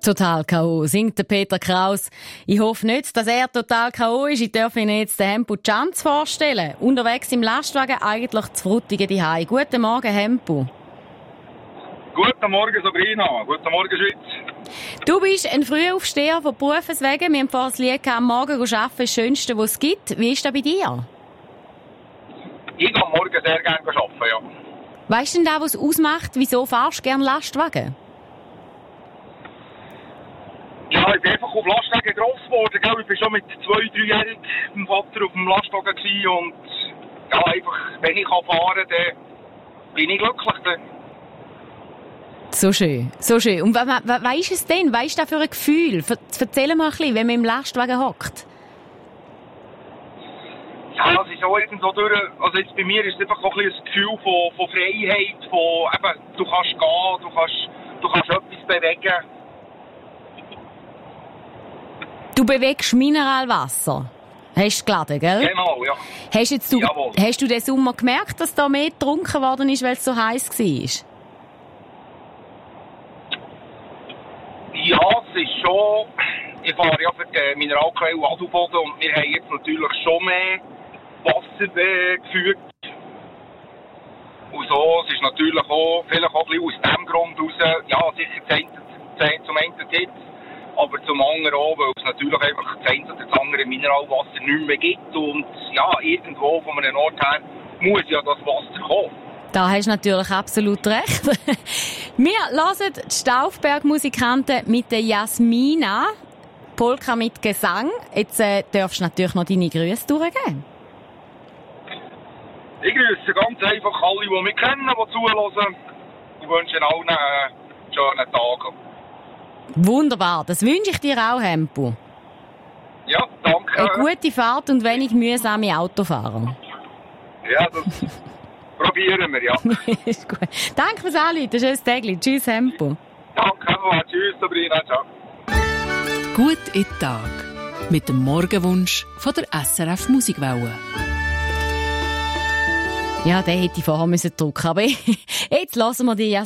Total K.O., singt der Peter Kraus. Ich hoffe nicht, dass er total K.O. ist. Ich darf Ihnen jetzt den Hempu Chanz vorstellen. Unterwegs im Lastwagen, eigentlich zu Frutigen daheim. Guten Morgen, Hempu. Guten Morgen, Sabrina. Guten Morgen, Schweiz. Du bist ein Frühaufsteher von Berufes wegen. Wir haben vorhin das Lied gehabt, am Morgen arbeiten, das Schönste, was es gibt. Wie ist das bei dir? Ich gehe am Morgen sehr gerne arbeiten, ja. Weißt du denn, was es ausmacht? Wieso fahrst du gerne Lastwagen? Ja, ich bin einfach auf Lastwagen gross geworden. Gell? Ich war schon mit 2-3-jährig mit meinem Vater auf dem Lastwagen gewesen und ja, einfach, wenn ich fahren kann, dann bin ich glücklich. Dann. So schön, so schön. Und was ist es denn? Was ist das für ein Gefühl? Erzähl mal ein bisschen, wenn man im Lastwagen hockt. Ja, es ist auch irgendwo durch, also jetzt bei mir ist es einfach auch ein Gefühl von Freiheit, von eben, du kannst gehen, du kannst etwas bewegen. Du bewegst Mineralwasser. Hast du geladen, gell? Genau, ja. Hast du den Sommer gemerkt, dass da mehr getrunken worden ist, weil es so heiß war? Ja, es ist schon. Ich fahre ja für die Mineralquelle Adelboden und wir haben jetzt natürlich schon mehr Wasser geführt. Und so, es ist natürlich auch, vielleicht auch ein bisschen aus dem Grund raus, ja, sicher zum einen gibt aber zum anderen auch, weil es natürlich einfach das eine oder das andere Mineralwasser nicht mehr gibt. Und ja, irgendwo von einem Ort her muss ja das Wasser kommen. Da hast du natürlich absolut recht. Wir hören die Staufberg-Musikanten mit der Jasmina, Polka mit Gesang. Jetzt darfst du natürlich noch deine Grüße durchgeben. Ich grüße ganz einfach alle, die mich kennen, die zuhören. Ich wünsche allen einen schönen Tag. Wunderbar, das wünsche ich dir auch, Hempu. Ja, danke. Eine gute Fahrt und wenig mühsame Autofahrer. Ja, das probieren wir, ja. Ist gut. Danke fürs Anrufen, schönes Tag. Tschüss, Hempu. Danke, tschüss, Sabrina, ciao. Gut in den Tag. Mit dem Morgenwunsch von der SRF Musikwelle. Ja, den hätte ich vorher drücken müssen, aber jetzt lassen wir die